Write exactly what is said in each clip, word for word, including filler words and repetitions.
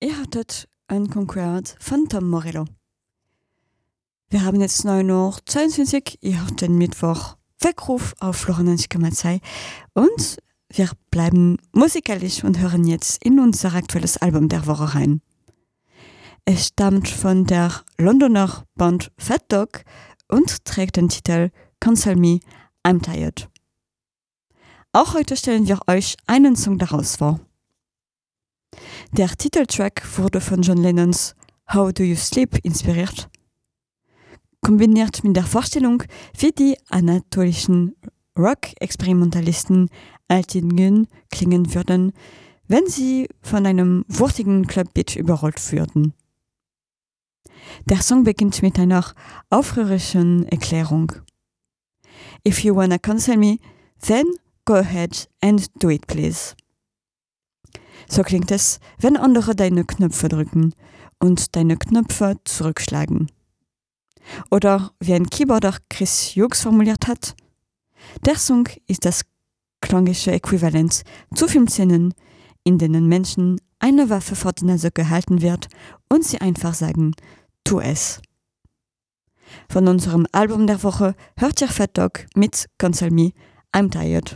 Ihr hattet ein Konzert von Tom Morello. Wir haben jetzt neun Uhr zweiundzwanzig, ihr habt den Mittwoch Weckruf auf Florian Kamazai und wir bleiben musikalisch und hören jetzt in unser aktuelles Album der Woche rein. Es stammt von der Londoner Band Fat Dog und trägt den Titel Cancel Me, I'm Tired. Auch heute stellen wir euch einen Song daraus vor. Der Titeltrack wurde von John Lennons How Do You Sleep inspiriert, kombiniert mit der Vorstellung, wie die anatolischen Rock-Experimentalisten Altingen klingen würden, wenn sie von einem wuchtigen Clubbeat überrollt würden. Der Song beginnt mit einer aufrührischen Erklärung. If you wanna cancel me, then go ahead and do it, please. So klingt es, wenn andere deine Knöpfe drücken und deine Knöpfe zurückschlagen. Oder wie ein Keyboarder Chris Hughes formuliert hat, der Song ist das klangliche Äquivalent zu Filmszenen, in denen Menschen eine Waffe vor die Nase gehalten wird und sie einfach sagen, tu es. Von unserem Album der Woche hört ihr Fat Dog mit Cancel Me, I'm Tired.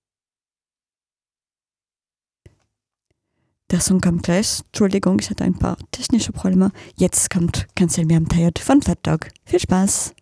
Der Song kommt gleich. Entschuldigung, ich hatte ein paar technische Probleme. Jetzt kommt Cancel Me, I'm Tired von Fat Dog. Viel Spaß!